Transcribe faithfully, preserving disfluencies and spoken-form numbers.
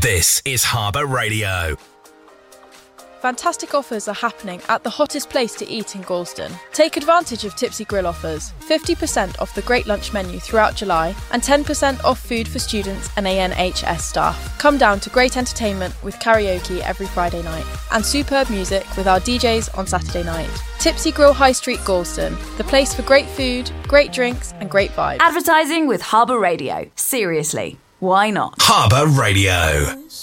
This is Harbour Radio. Fantastic offers are happening at the hottest place to eat in Galston. Take advantage of Tipsy Grill offers. fifty percent off the Great Lunch menu throughout July and ten percent off food for students and A N H S staff. Come down to great entertainment with karaoke every Friday night and superb music with our D Js on Saturday night. Tipsy Grill High Street Galston, the place for great food, great drinks and great vibes. Advertising with Harbour Radio. Seriously, why not? Harbour Radio.